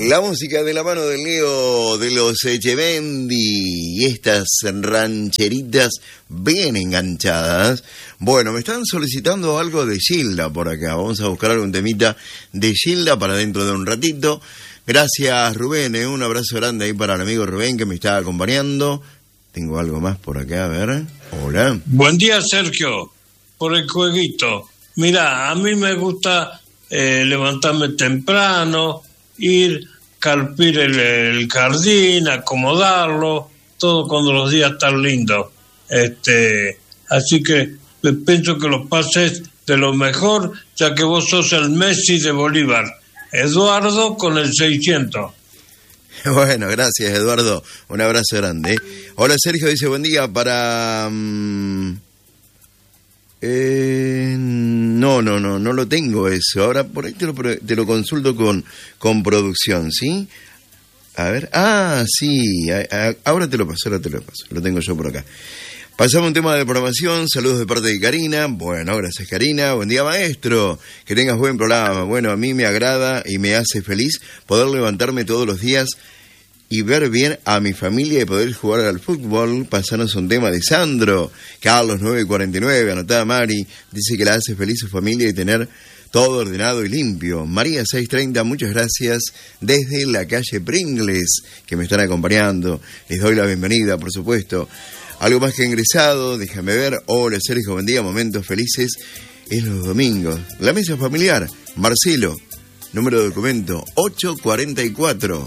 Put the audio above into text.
La música de la mano del Leo de los Echevendi y estas rancheritas bien enganchadas. Bueno, me están solicitando algo de Gilda por acá. Vamos a buscar algún temita de Gilda para dentro de un ratito. Gracias, Rubén. Un abrazo grande ahí para el amigo Rubén que me está acompañando. Tengo algo más por acá, a ver. Hola. Buen día, Sergio. Por el jueguito. Mirá, a mí me gusta levantarme temprano, ir, carpir el jardín, acomodarlo, todo cuando los días están lindos. Así que pienso que los pases de lo mejor, ya que vos sos el Messi de Bolívar. Eduardo con el 600. Bueno, gracias, Eduardo. Un abrazo grande. Hola, Sergio, dice buen día para... No lo tengo eso. Ahora por ahí te lo consulto con producción, ¿sí? A ver, sí, ahora te lo paso. Lo tengo yo por acá. Pasamos un tema de programación, saludos de parte de Karina. Bueno, gracias, Karina. Buen día, maestro. Que tengas buen programa. Bueno, a mí me agrada y me hace feliz poder levantarme todos los días y ver bien a mi familia y poder jugar al fútbol. Pasanos un tema de Sandro. Carlos 949, anotada Mari, dice que la hace feliz su familia y tener todo ordenado y limpio. María 630, muchas gracias desde la calle Pringles, que me están acompañando. Les doy la bienvenida, por supuesto. Algo más que ingresado, déjame ver. Hola, Sergio, buen día, momentos felices en los domingos. La mesa familiar, Marcelo, número de documento 844.